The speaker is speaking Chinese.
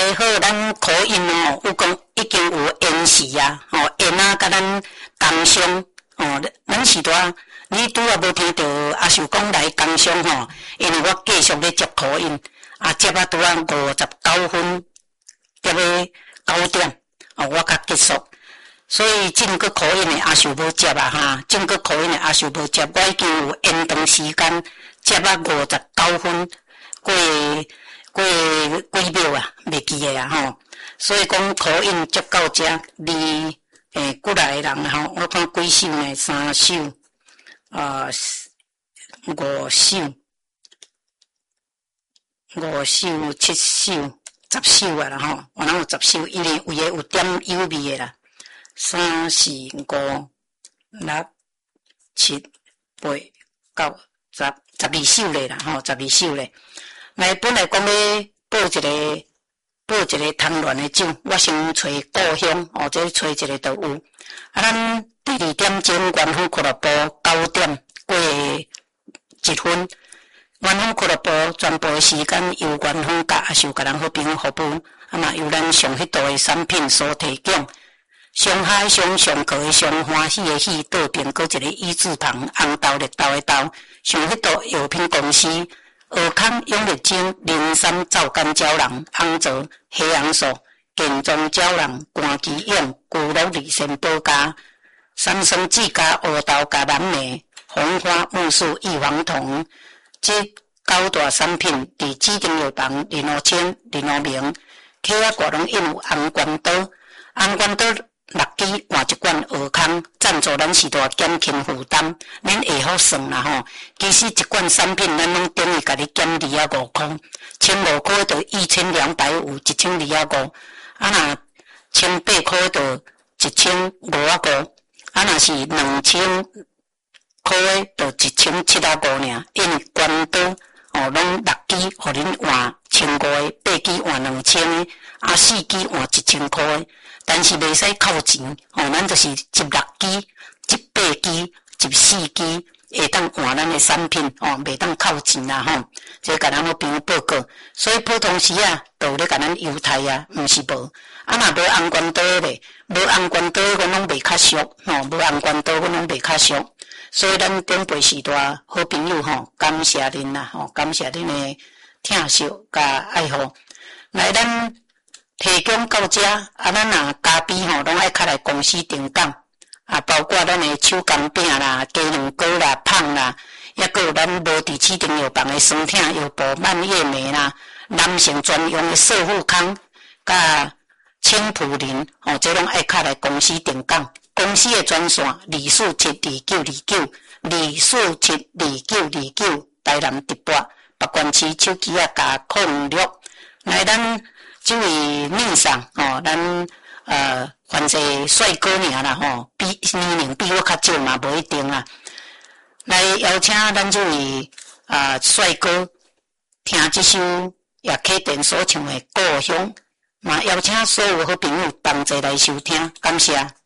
好，咱考音哦，有讲已经有延时啊，延啊，甲咱工商咱时代，你拄啊无听到阿秀讲来工商因为我继续咧接考音，接拄啊59分，接咧9点，我甲结束。所以正个考音的阿秀无接正个考音的阿秀无接，我已经有延长时间，接59分，过几秒袂记的所以讲考音接到这，离过来的人我看几首呢？3首，5首，7首，10首啦我人有10首，因为有的有点优美的啦。3、4、5、6、7、8、9、10，12首咧啦12首咧。来，本来讲咧报一个汤圆的酒，我先找故乡这找一个就有。咱第2点钟元丰俱乐部9点过1分，元丰俱乐部全部的时间由元丰甲阿秀甲咱好朋友服务，嘛由咱上迄度的产品所提供。上海上课的上欢喜的喜，倒边搁一个一字旁，红豆绿豆的豆。上迄度药品公司，尔康永丽晶、03皂苷胶囊、红枣、黑红素、健壮胶囊、肝基用、骨碌利肾保加、三生指甲、乌豆加蓝莓、红花木素异黄酮，这9大产品伫指定药房050千、050名，客仔挂拢印有红关刀，红关刀。6支换一罐尔康，赞助咱时代减轻负担，恁会好算啦其实一罐产品咱拢等于甲你减2.5块，1500块就1250， 1250。若1800块就1550，若是2000块就1750尔。因为关刀拢6支，互恁换1500个，8支换2000个，4支换1000块。但是袂使扣钱咱就是16支、18支、14支会当换咱的产品袂当扣钱啦这甲咱好朋友报告。所以普通时都有咧甲咱优待毋是无。若无红关刀咧，无红关刀阮拢袂较俗无红关刀阮拢袂较俗。所以咱顶辈时代好朋友感谢恁啦感谢恁的疼惜甲爱护。来咱。提供到这咱若咖啡拢爱较来公司定岗包括咱的手工饼啦、鸡卵糕啦、胖啦，也搁有咱无伫指定药房的酸痛药补蔓越莓啦，男性专用的瘦腹康甲青普林这拢爱较来公司定岗。公司的专线2472929 2472929，台南直播北关市手机加06。来咱这位面上咱反正帅哥尔啦比年龄比我较少嘛，无一定啦。来邀请咱这位帅哥听这首叶启田所唱的《故乡》，嘛邀请所有好朋友同齐来收听，感谢。